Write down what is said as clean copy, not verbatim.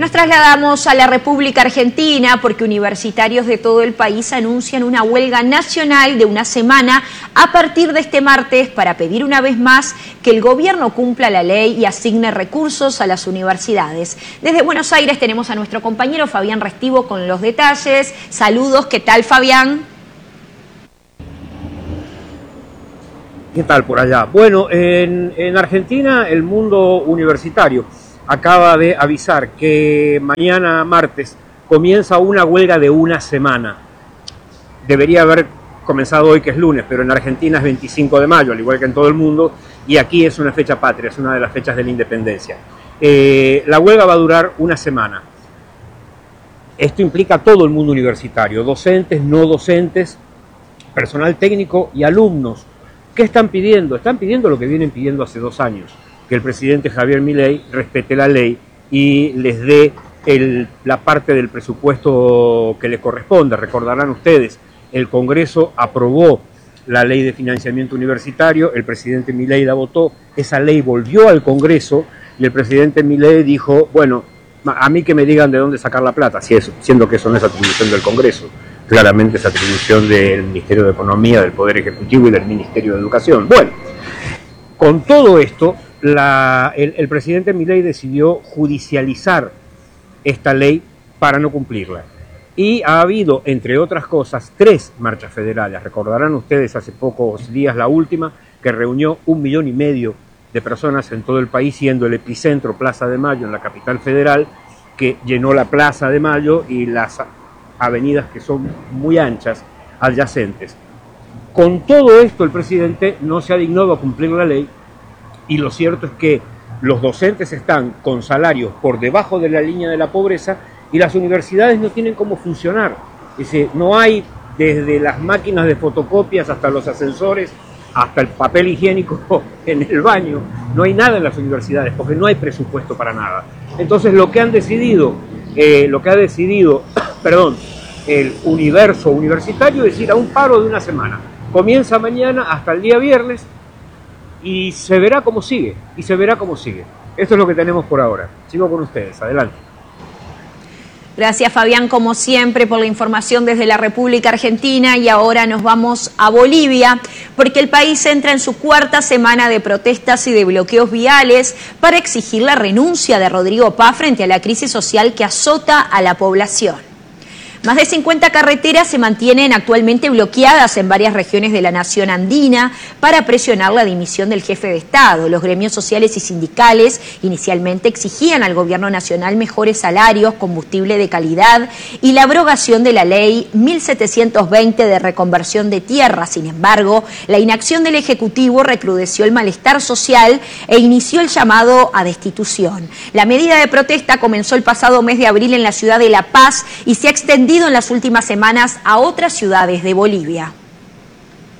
Nos trasladamos a la República Argentina porque universitarios de todo el país anuncian una huelga nacional de una semana a partir de este martes para pedir una vez más que el gobierno cumpla la ley y asigne recursos a las universidades. Desde Buenos Aires tenemos a nuestro compañero Fabián Restivo con los detalles. Saludos, ¿qué tal, Fabián? ¿Qué tal por allá? Bueno, en Argentina el mundo universitario acaba de avisar que mañana martes comienza una huelga de una semana. Debería haber comenzado hoy, que es lunes, pero en Argentina es 25 de mayo, al igual que en todo el mundo, y aquí es una fecha patria, es una de las fechas de la independencia. La huelga va a durar una semana. Esto implica a todo el mundo universitario, docentes, no docentes, personal técnico y alumnos. ¿Qué están pidiendo? Están pidiendo lo que vienen pidiendo hace 2 años, que el presidente Javier Milei respete la ley y les dé la parte del presupuesto que le corresponde. Recordarán ustedes, el Congreso aprobó la ley de financiamiento universitario, el presidente Milei la votó, esa ley volvió al Congreso y el presidente Milei dijo, bueno, a mí que me digan de dónde sacar la plata, siendo que eso no es atribución del Congreso. Claramente es atribución del Ministerio de Economía, del Poder Ejecutivo y del Ministerio de Educación. Bueno, con todo esto, el presidente Milei decidió judicializar esta ley para no cumplirla. Y ha habido, entre otras cosas, 3 marchas federales. Recordarán ustedes hace pocos días la última, que reunió 1,5 millones de personas en todo el país, siendo el epicentro Plaza de Mayo en la capital federal, que llenó la Plaza de Mayo y las avenidas que son muy anchas, adyacentes. Con todo esto el presidente no se ha dignado a cumplir la ley y lo cierto es que los docentes están con salarios por debajo de la línea de la pobreza y las universidades no tienen cómo funcionar. No hay, desde las máquinas de fotocopias hasta los ascensores, hasta el papel higiénico en el baño, no hay nada en las universidades porque no hay presupuesto para nada. Entonces lo que ha decidido el universo universitario es ir a un paro de una semana. Comienza mañana hasta el día viernes y se verá cómo sigue, Esto es lo que tenemos por ahora. Sigo con ustedes, adelante. Gracias, Fabián, como siempre, por la información desde la República Argentina. Y ahora nos vamos a Bolivia, porque el país entra en su 4ª semana de protestas y de bloqueos viales para exigir la renuncia de Rodrigo Paz frente a la crisis social que azota a la población. Más de 50 carreteras se mantienen actualmente bloqueadas en varias regiones de la nación andina para presionar la dimisión del jefe de Estado. Los gremios sociales y sindicales inicialmente exigían al gobierno nacional mejores salarios, combustible de calidad y la abrogación de la ley 1720 de reconversión de tierra. Sin embargo, la inacción del Ejecutivo recrudeció el malestar social e inició el llamado a destitución. La medida de protesta comenzó el pasado mes de abril en la ciudad de La Paz y se ha extendido en las últimas semanas a otras ciudades de Bolivia.